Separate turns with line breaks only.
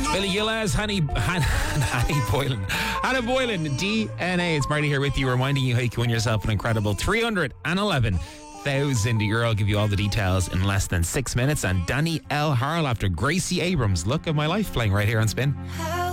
Billy Gillies, Hannah Boylan. Hannah Boylan, DNA. It's Marty here with you, reminding you how you can win yourself an incredible €311,000. I'll give you all the details in less than 6 minutes. And Danny L. Harl after Gracie Abrams. Look at My Life playing right here on Spin.